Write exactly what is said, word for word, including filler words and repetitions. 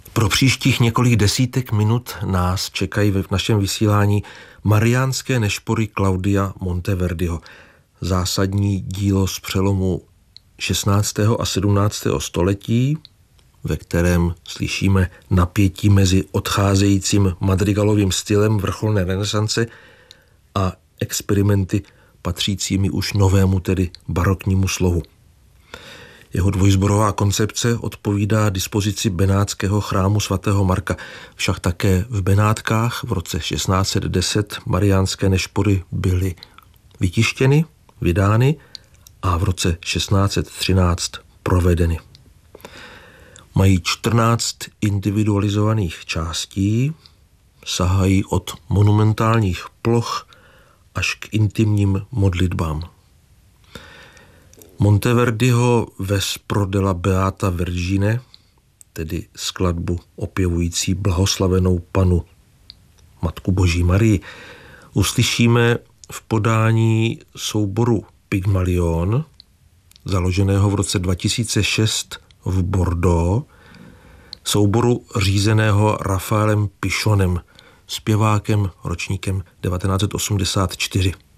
Pro příštích několik desítek minut nás čekají v našem vysílání Mariánské nešpory Claudia Monteverdiho. Zásadní dílo z přelomu šestnáctého a sedmnáctého století, ve kterém slyšíme napětí mezi odcházejícím madrigalovým stylem vrcholné renesance a experimenty patřícími už novému, tedy baroknímu slohu. Jeho dvojsborová koncepce odpovídá dispozici benátského chrámu svatého Marka. Však také v Benátkách v roce šestnáct set deset mariánské nešpory byly vytištěny, vydány a v roce šestnáct set třináct provedeny. Mají čtrnáct individualizovaných částí, sahají od monumentálních ploch až k intimním modlitbám. Monteverdiho Ves pro della Beata Vergine, tedy skladbu opěvující blahoslavenou Panu Matku Boží Marii, uslyšíme v podání souboru Pygmalion, založeného v roce dva tisíce šest v Bordeaux, souboru řízeného Rafaelem Pichonem, zpěvákem ročníkem devatenáct set osmdesát čtyři.